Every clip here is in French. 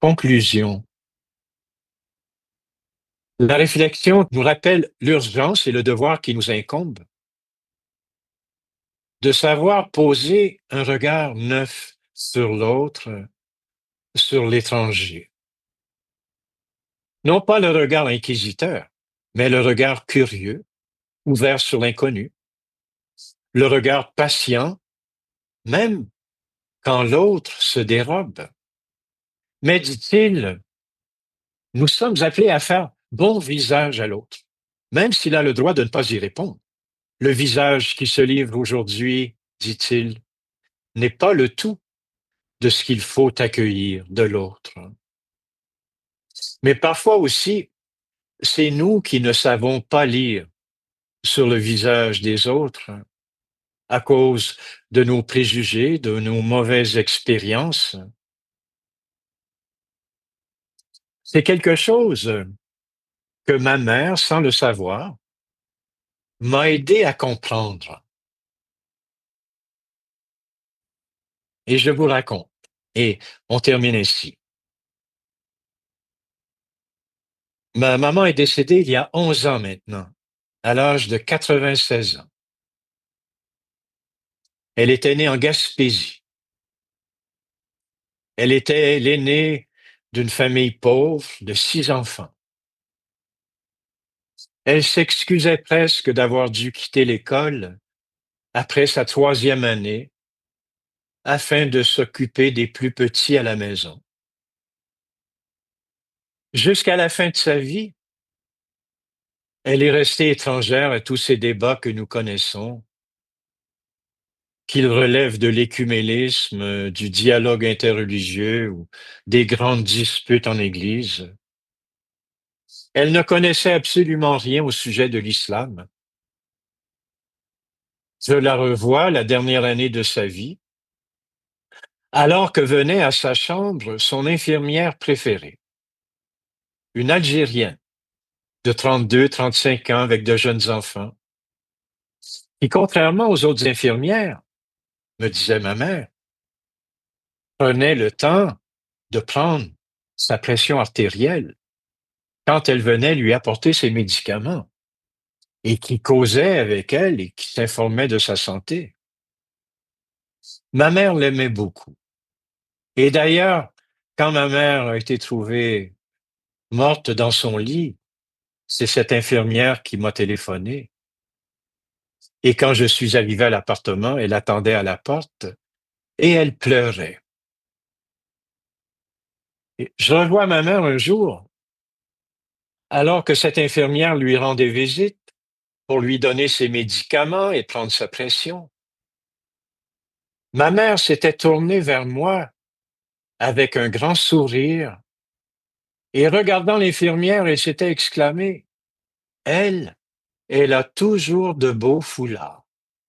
Conclusion. La réflexion nous rappelle l'urgence et le devoir qui nous incombe de savoir poser un regard neuf sur l'autre, sur l'étranger. Non pas le regard inquisiteur, mais le regard curieux, ouvert sur l'inconnu, le regard patient, même quand l'autre se dérobe. Mais, dit-il, nous sommes appelés à faire bon visage à l'autre, même s'il a le droit de ne pas y répondre. Le visage qui se livre aujourd'hui, dit-il, n'est pas le tout de ce qu'il faut accueillir de l'autre. Mais parfois aussi, c'est nous qui ne savons pas lire sur le visage des autres à cause de nos préjugés, de nos mauvaises expériences. C'est quelque chose que ma mère, sans le savoir, m'a aidé à comprendre. Et je vous raconte. Et on termine ainsi. Ma maman est décédée il y a 11 ans maintenant, à l'âge de 96 ans. Elle était née en Gaspésie. Elle était l'aînée d'une famille pauvre de 6 enfants. Elle s'excusait presque d'avoir dû quitter l'école après sa 3e année afin de s'occuper des plus petits à la maison. Jusqu'à la fin de sa vie, elle est restée étrangère à tous ces débats que nous connaissons, qu'ils relèvent de l'écuménisme, du dialogue interreligieux ou des grandes disputes en Église. Elle ne connaissait absolument rien au sujet de l'islam. Je la revois la dernière année de sa vie, alors que venait à sa chambre son infirmière préférée, une Algérienne de 32, 35 ans avec de jeunes enfants, qui, contrairement aux autres infirmières, me disait ma mère, prenait le temps de prendre sa pression artérielle quand elle venait lui apporter ses médicaments et qui causait avec elle et qui s'informait de sa santé. Ma mère l'aimait beaucoup. Et d'ailleurs, quand ma mère a été trouvée morte dans son lit, c'est cette infirmière qui m'a téléphoné. Et quand je suis arrivé à l'appartement, elle attendait à la porte et elle pleurait. Et je revois ma mère un jour, alors que cette infirmière lui rendait visite pour lui donner ses médicaments et prendre sa pression. Ma mère s'était tournée vers moi avec un grand sourire et regardant l'infirmière, elle s'était exclamée, Elle, elle a toujours de beaux foulards.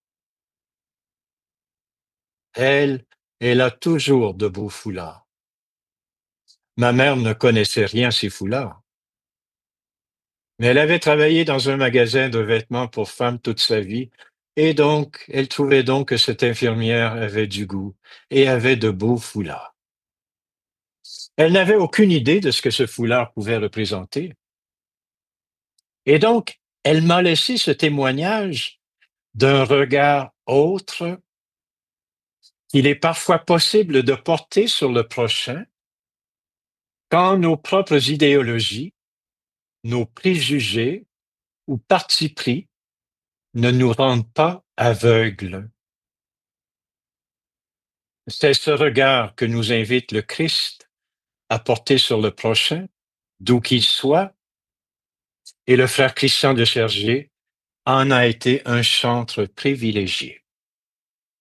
Elle, elle a toujours de beaux foulards. Ma mère ne connaissait rien à ces foulards, mais elle avait travaillé dans un magasin de vêtements pour femmes toute sa vie, et donc, elle trouvait donc que cette infirmière avait du goût et avait de beaux foulards. Elle n'avait aucune idée de ce que ce foulard pouvait représenter. Et donc, elle m'a laissé ce témoignage d'un regard autre qu'il est parfois possible de porter sur le prochain quand nos propres idéologies, nos préjugés ou partis pris ne nous rendent pas aveugles. C'est ce regard que nous invite le Christ à porter sur le prochain, d'où qu'il soit, et le frère Christian de Chergier en a été un chantre privilégié.